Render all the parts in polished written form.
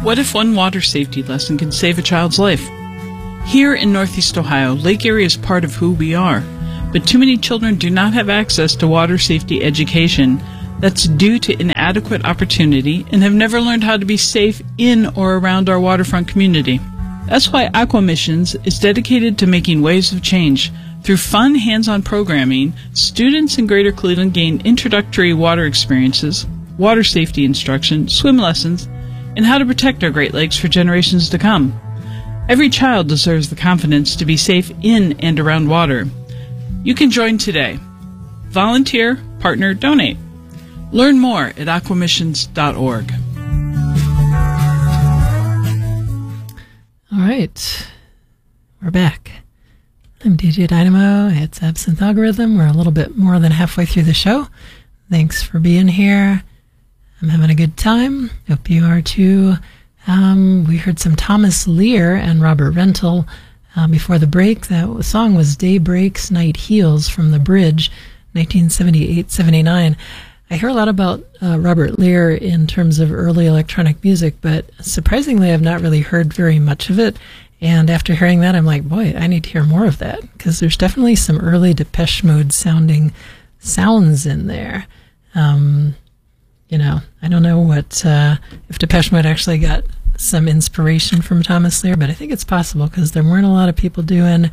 What if one water safety lesson can save a child's life? Here in Northeast Ohio, Lake Erie is part of who we are, but too many children do not have access to water safety education that's due to inadequate opportunity and have never learned how to be safe in or around our waterfront community. That's why Aqua Missions is dedicated to making waves of change. Through fun, hands-on programming, students in Greater Cleveland gain introductory water experiences, water safety instruction, swim lessons, and how to protect our Great Lakes for generations to come. Every child deserves the confidence to be safe in and around water. You can join today. Volunteer, partner, donate. Learn more at aquamissions.org. All right, we're back. I'm DJ Dynamo. It's Absinthe Algorithm. We're a little bit more than halfway through the show. Thanks for being here. I'm having a good time. Hope you are too. We heard some Thomas Lear and Robert Rental before the break. That song was Day Breaks, Night Heals from The Bridge, 1978-79. I hear a lot about Robert Lear in terms of early electronic music, but surprisingly, I've not really heard very much of it. And after hearing that, I'm like, boy, I need to hear more of that, because there's definitely some early Depeche Mode sounding sounds in there. You know, I don't know what if Depeche Mode actually got some inspiration from Thomas Lear, but I think it's possible, because there weren't a lot of people doing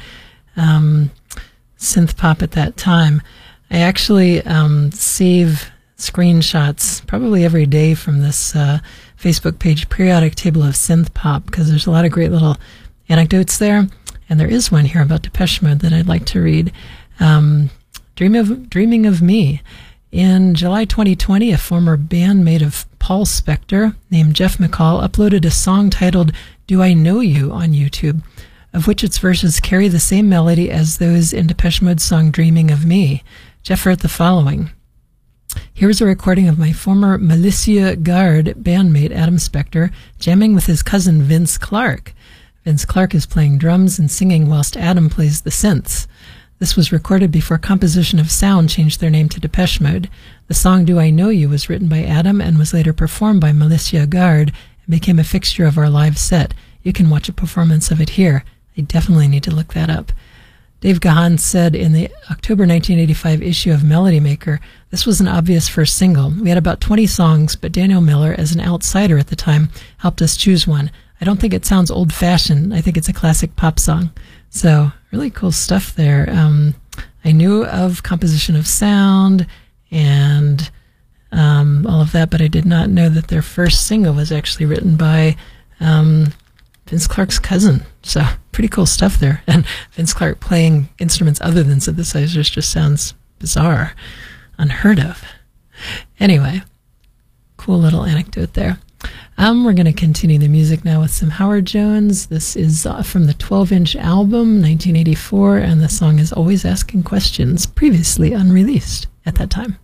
synth pop at that time. I actually save screenshots probably every day from this Facebook page, Periodic Table of Synth Pop, because there's a lot of great little anecdotes there, and there is one here about Depeche Mode that I'd like to read. Dreaming of Me. In July 2020, a former bandmate of Paul Spector named Jeff McCall uploaded a song titled Do I Know You on YouTube, of which its verses carry the same melody as those in Depeche Mode's song Dreaming of Me. Jeff wrote the following. Here's a recording of my former Militia Guard bandmate Adam Spector jamming with his cousin Vince Clarke. Vince Clarke is playing drums and singing whilst Adam plays the synths. This was recorded before Composition of Sound changed their name to Depeche Mode. The song Do I Know You was written by Adam and was later performed by Militia Guard and became a fixture of our live set. You can watch a performance of it here. I definitely need to look that up. Dave Gahan said in the October 1985 issue of Melody Maker, this was an obvious first single. We had about 20 songs, but Daniel Miller, as an outsider at the time, helped us choose one. I don't think it sounds old-fashioned. I think it's a classic pop song. So, really cool stuff there. I knew of Composition of Sound and all of that, but I did not know that their first single was actually written by Vince Clarke's cousin. So, pretty cool stuff there. And Vince Clarke playing instruments other than synthesizers just sounds bizarre, unheard of. Anyway, cool little anecdote there. We're going to continue the music now with some Howard Jones. This is from the 12-inch album, 1984, and the song is Always Asking Questions, previously unreleased at that time.